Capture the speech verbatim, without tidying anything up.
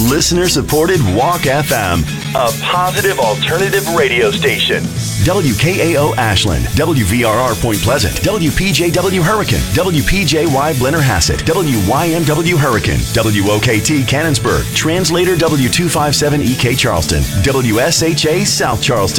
Listener-supported Walk F M, a positive alternative radio station. W K A O Ashland, W V R R Point Pleasant, W P J W Hurricane, W P J Y Blennerhassett, W Y M W Hurricane, W O K T Cannonsburg, Translator W two five seven E K Charleston, W S H A South Charleston.